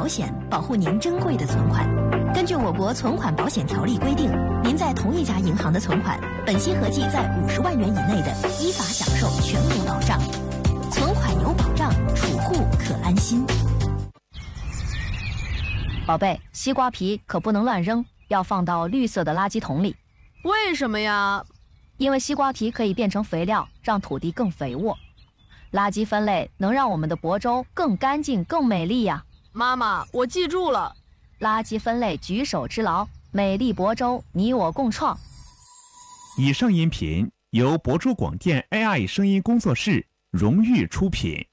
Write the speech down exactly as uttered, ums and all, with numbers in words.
险，保护您珍贵的存款。根据我国存款保险条例规定，您在同一家银行的存款，本息合计在五十万元以内的，依法享受全额保障。存款有保障，储户可安心。 宝贝，西瓜皮可不能乱扔，要放到绿色的垃圾桶里。 为什么呀？ 因为西瓜皮可以变成肥料，让土地更肥沃。垃圾分类能让我们的亳州更干净、更美丽呀！ 妈妈，我记住了。 垃圾分类举手之劳，美丽亳州你我共创。 以上音频由亳州广电 A I 声音工作室荣誉出品。